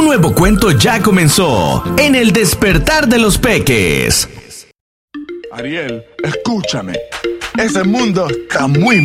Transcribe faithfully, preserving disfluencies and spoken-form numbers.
nuevo cuento ya comenzó en El Despertar de los Peques. Ariel, escúchame. Ese mundo está muy